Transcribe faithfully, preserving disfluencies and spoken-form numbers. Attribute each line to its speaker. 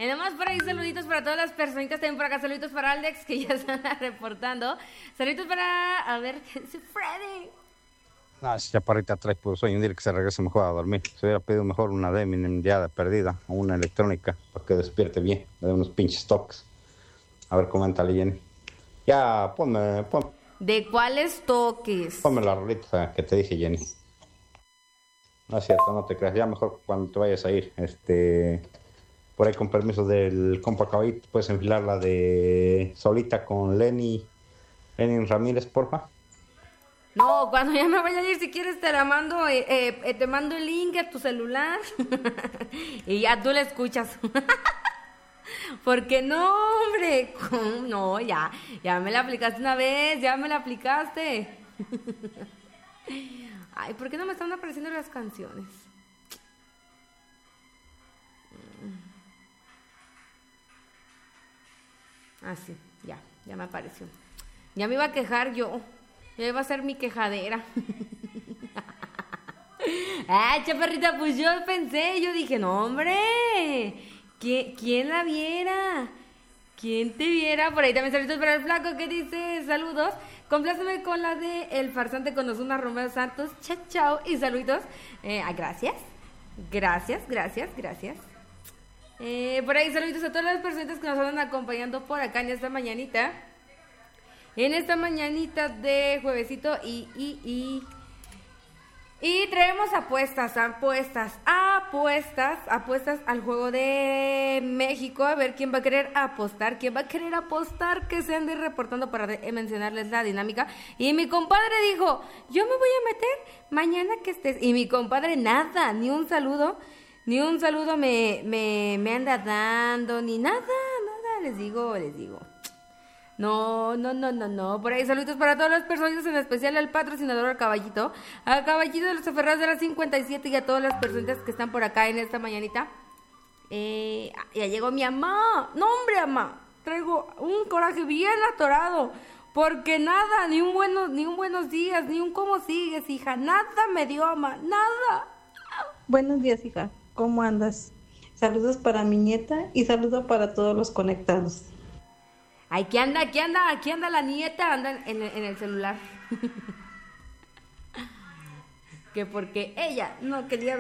Speaker 1: Y nomás por ahí saluditos para todas las personitas, también por acá saluditos para Alex, que ya están reportando. Saluditos para, a ver, ¿qué dice Freddy?
Speaker 2: No, si chaparrita trae por sueño, dile que se regrese mejor a dormir. Se hubiera pedido mejor una de Eminem ya de perdida, o una electrónica, para que despierte bien, le dé unos pinches toques. A ver, coméntale, Jenny. Ya, ponme, ponme,
Speaker 1: ¿De cuáles toques?
Speaker 2: ponme la rolita que te dije, Jenny. No es cierto, no te creas. Ya mejor cuando te vayas a ir, este... por ahí con permiso del compa Caballito, puedes enfilar la de Solita con Lenny, Lenny Ramírez, porfa.
Speaker 1: No, cuando ya me vaya a ir, si quieres te la mando, eh, eh, te mando el link a tu celular y ya tú la escuchas. Porque no, hombre, ¿cómo? No, ya, ya me la aplicaste una vez, ya me la aplicaste. Ay, ¿por qué no me están apareciendo las canciones? Ah, sí, ya, ya me apareció. Ya me iba a quejar yo. Ya iba a ser mi quejadera. Ah, chaparrita, pues yo pensé, yo dije, no, hombre, ¿quién, quién la viera? ¿Quién te viera? Por ahí también saludos para el flaco que dice, saludos. Compláceme con la de El Farsante con Ozuna Romeo Santos. Chao, chao. Y saluditos. Eh, ah, gracias. Gracias, gracias, gracias. Eh, por ahí saluditos a todas las personas que nos andan acompañando por acá en esta mañanita. En esta mañanita de juevesito y, y, y... Y traemos apuestas, apuestas, apuestas, apuestas al juego de México. A ver quién va a querer apostar, quién va a querer apostar, que se ande reportando para de- mencionarles la dinámica. Y mi compadre dijo, yo me voy a meter mañana que estés. Y mi compadre nada, ni un saludo, ni un saludo me, me, me anda dando, ni nada, nada, les digo, les digo. No, no, no, no, no. Por ahí saludos para todas las personas, en especial al patrocinador, al Caballito. Al Caballito de los Aferrados de la cincuenta y siete y a todas las personas que están por acá en esta mañanita. Eh, ya llegó mi mamá. No, hombre, mamá. Traigo un coraje bien atorado. Porque nada, ni un buenos, ni un buenos días, ni un cómo sigues, hija. Nada me dio, mamá. Nada.
Speaker 3: Buenos días, hija. ¿Cómo andas? Saludos para mi nieta y saludos para todos los conectados.
Speaker 1: Aquí anda, aquí anda, aquí anda la nieta, anda en, el- en el celular. Que porque ella no quería